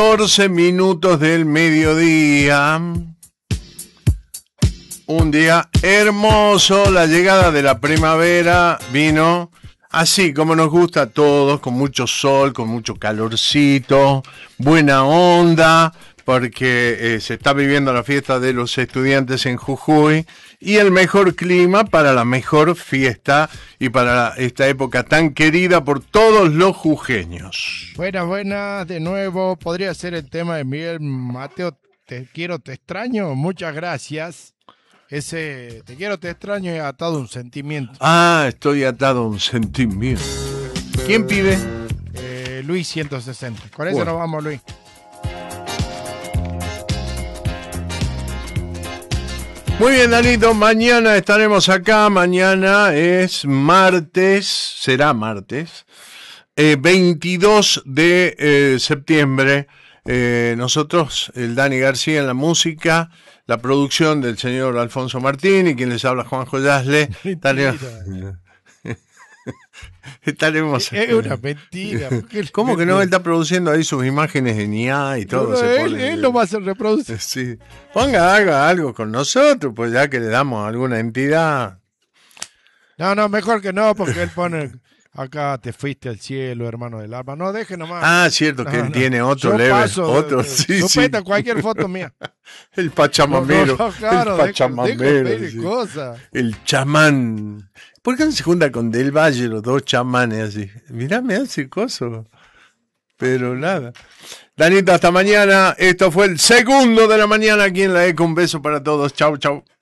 14 minutos del mediodía. Un día hermoso, la llegada de la primavera vino así como nos gusta a todos, con mucho sol, con mucho calorcito, buena onda, porque se está viviendo la fiesta de los estudiantes en Jujuy y el mejor clima para la mejor fiesta y para esta época tan querida por todos los jujeños. Buenas, de nuevo, podría ser el tema de Miguel Mateo, te quiero, te extraño, muchas gracias. Ese te quiero, te extraño, he atado un sentimiento. Ah, estoy atado a un sentimiento. ¿Quién pide? Luis 160. Con eso nos vamos, Luis. Muy bien, Danito, mañana estaremos acá. Mañana es martes, será martes, 22 de septiembre. Nosotros, el Dani García en la música, la producción del señor Alfonso Martín y quien les habla, Juanjo Yasle. Estaremos. Es una mentira. ¿Cómo que no? Él está produciendo ahí sus imágenes en IA y todo. Él lo va a hacer reproducir. Sí. Haga algo con nosotros, pues ya que le damos alguna entidad. No, mejor que no, porque él pone... Acá te fuiste al cielo, hermano del alma. No, deje nomás. Ah, cierto que él tiene otro level. Otro, sí. Cualquier foto mía. El pachamamero. Claro, el pachamamero. El chamán. ¿Por qué no se junta con Del Valle los dos chamanes así? Mirá, me hace coso. Pero nada. Danito, hasta mañana. Esto fue el segundo de la mañana aquí en la ECO. Un beso para todos. Chau, chau.